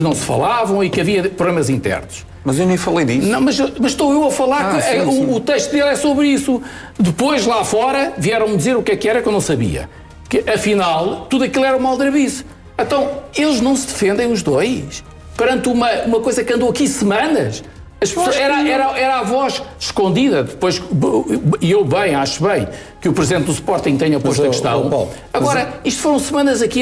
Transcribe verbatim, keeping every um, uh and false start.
não se falavam e que havia problemas internos. Mas eu nem falei disso. Não, mas, mas estou eu a falar, ah, que sim, o, sim. o texto dele é sobre isso. Depois, lá fora, vieram-me dizer o que é que era que eu não sabia. Que, afinal, tudo aquilo era uma aldrabice. Então, eles não se defendem os dois perante uma, uma coisa que andou aqui semanas. As pessoas, era, era, era a voz escondida. Depois, e eu bem, acho bem, que o Presidente do Sporting tenha posto mas, a questão. oh, Paulo, Agora, isto foram semanas aqui